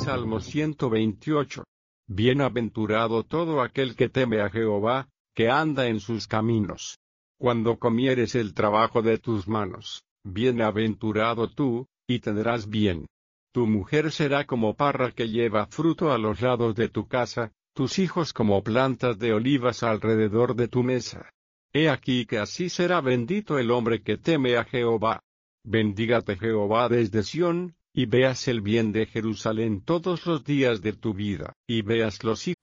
Salmo 128. Bienaventurado todo aquel que teme a Jehová, que anda en sus caminos. Cuando comieres el trabajo de tus manos, bienaventurado tú, y tendrás bien. Tu mujer será como parra que lleva fruto a los lados de tu casa, tus hijos como plantas de olivas alrededor de tu mesa. He aquí que así será bendito el hombre que teme a Jehová. Bendígate Jehová desde Sión, y veas el bien de Jerusalén todos los días de tu vida, y veas los hijos